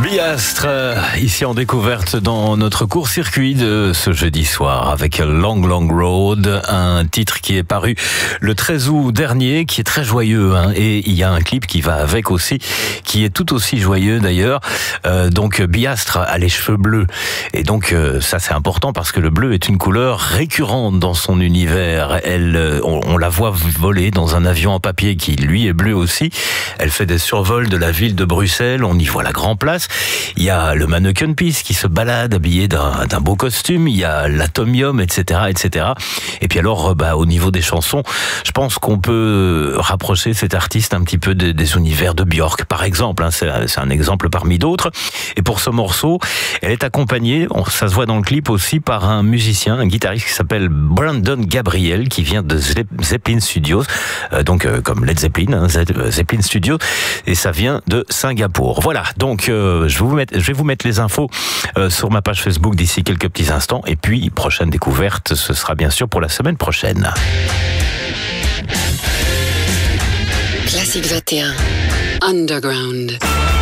Biastre, ici en découverte dans notre court-circuit de ce jeudi soir avec Long Long Road, un titre qui est paru le 13 août dernier, qui est très joyeux, et il y a un clip qui va avec aussi, qui est tout aussi joyeux d'ailleurs. Donc Biastre a les cheveux bleus, et donc ça c'est important parce que le bleu est une couleur récurrente dans son univers. On la voit voler dans un avion en papier qui lui est bleu aussi. Elle fait des survols de la ville de Bruxelles, on y voit la Grand Place. Il y a le Mannequin Peace qui se balade habillé d'un beau costume, il y a l'Atomium, etc., etc. Et puis alors, au niveau des chansons, je pense qu'on peut rapprocher cet artiste un petit peu des univers de Björk, par exemple. C'est un exemple parmi d'autres. Et pour ce morceau, elle est accompagnée, ça se voit dans le clip aussi, par un musicien, un guitariste qui s'appelle Brandon Gabriel, qui vient de Zeppelin Studios, comme Led Zeppelin, Zeppelin Studios, et ça vient de Singapour. Voilà, donc je vais vous mettre les infos sur ma page Facebook d'ici quelques petits instants, et puis prochaine découverte, ce sera bien sûr pour la semaine prochaine. Classique 21 Underground.